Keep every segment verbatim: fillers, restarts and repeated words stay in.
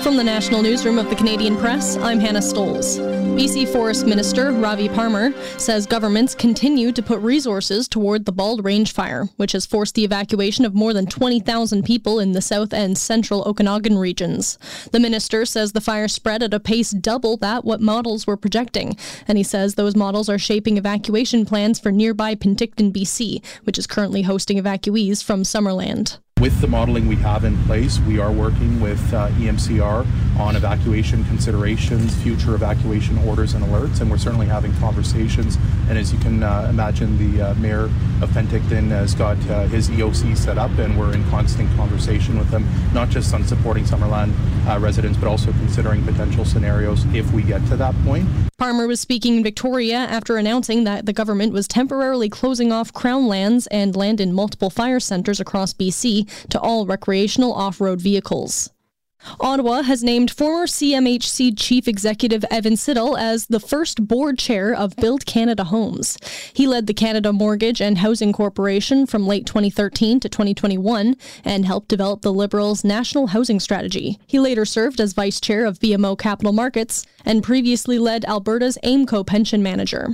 From the National Newsroom of the Canadian Press, I'm Hannah Stoles. B C Forest Minister Ravi Parmar says governments continue to put resources toward the Bald Range Fire, which has forced the evacuation of more than twenty thousand people in the south and central Okanagan regions. The minister says the fire spread at a pace double that what models were projecting, and he says those models are shaping evacuation plans for nearby Penticton, B C, which is currently hosting evacuees from Summerland. With the modeling we have in place, we are working with uh, E M C R on evacuation considerations, future evacuation orders and alerts, and we're certainly having conversations. And as you can uh, imagine, the uh, Mayor of Penticton has got uh, his E O C set up, and we're in constant conversation with them, not just on supporting Summerland uh, residents, but also considering potential scenarios if we get to that point. Parmar was speaking in Victoria after announcing that the government was temporarily closing off Crown lands and land in multiple fire centres across B C to all recreational off-road vehicles. Ottawa has named former C M H C Chief Executive Evan Siddall as the first board chair of Build Canada Homes. He led the Canada Mortgage and Housing Corporation from late twenty thirteen to twenty twenty-one and helped develop the Liberals' national housing strategy. He later served as vice chair of B M O Capital Markets and previously led Alberta's AIMCO pension manager.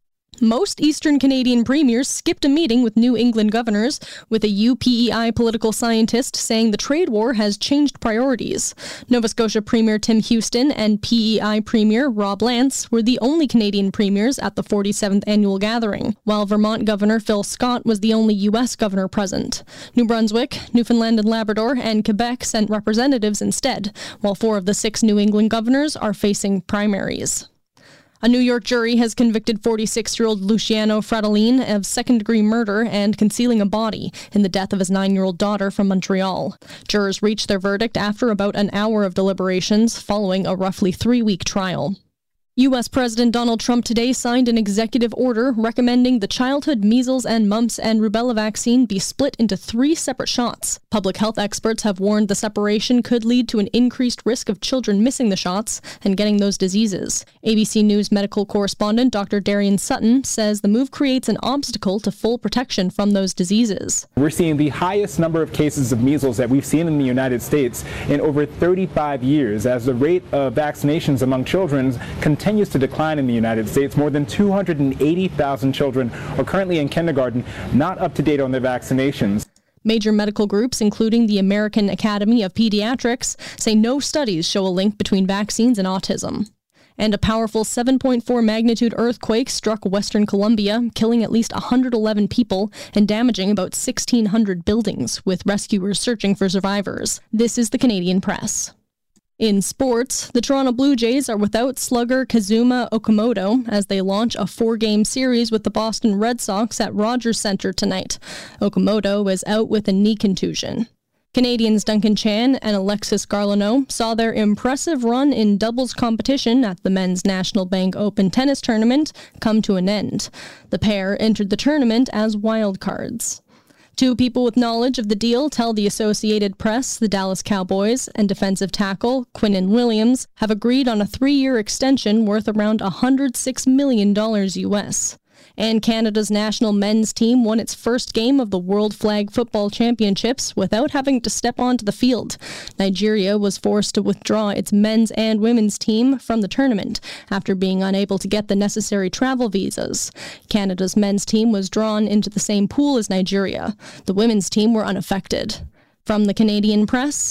Most Eastern Canadian premiers skipped a meeting with New England governors, with a U P E I political scientist saying the trade war has changed priorities. Nova Scotia Premier Tim Houston and P E I Premier Rob Lance were the only Canadian premiers at the forty-seventh annual gathering, while Vermont Governor Phil Scott was the only U S governor present. New Brunswick, Newfoundland and Labrador, and Quebec sent representatives instead, while four of the six New England governors are facing primaries. A New York jury has convicted forty-six-year-old Luciano Fratellini of second-degree murder and concealing a body in the death of his nine-year-old daughter from Montreal. Jurors reached their verdict after about an hour of deliberations following a roughly three-week trial. U S President Donald Trump today signed an executive order recommending the childhood measles and mumps and rubella vaccine be split into three separate shots. Public health experts have warned the separation could lead to an increased risk of children missing the shots and getting those diseases. A B C News medical correspondent Doctor Darian Sutton says the move creates an obstacle to full protection from those diseases. We're seeing the highest number of cases of measles that we've seen in the United States in over thirty-five years, as the rate of vaccinations among children continues continues to decline in the United States. More than two hundred eighty thousand children are currently in kindergarten, not up to date on their vaccinations. Major medical groups, including the American Academy of Pediatrics, say no studies show a link between vaccines and autism. And a powerful seven point four magnitude earthquake struck Western Colombia, killing at least one hundred eleven people and damaging about sixteen hundred buildings, with rescuers searching for survivors. This is the Canadian Press. In sports, the Toronto Blue Jays are without slugger Kazuma Okamoto as they launch a four-game series with the Boston Red Sox at Rogers Centre tonight. Okamoto is out with a knee contusion. Canadians Duncan Chan and Alexis Garlano saw their impressive run in doubles competition at the Men's National Bank Open Tennis Tournament come to an end. The pair entered the tournament as wildcards. Two people with knowledge of the deal tell the Associated Press the Dallas Cowboys and defensive tackle Quinnen Williams have agreed on a three-year extension worth around one hundred six million dollars U S. And Canada's national men's team won its first game of the World Flag Football Championships without having to step onto the field. Nigeria was forced to withdraw its men's and women's team from the tournament after being unable to get the necessary travel visas. Canada's men's team was drawn into the same pool as Nigeria. The women's team were unaffected. From the Canadian Press,